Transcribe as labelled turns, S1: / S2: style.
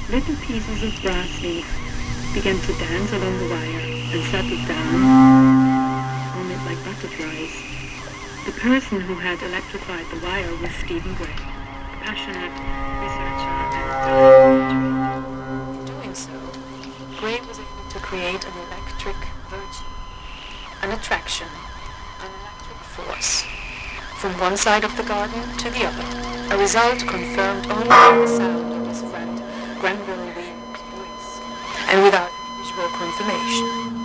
S1: Little pieces of brass leaf began to dance along the wire and settled down on it like butterflies. The person who had electrified the wire was Stephen Gray, a passionate researcher and in doing so, Gray was able to create an electric virtue, an attraction, an electric force, from one side of the garden to the other, a result confirmed only by the sound of his friend Grenville Williams' voice, and without visual confirmation.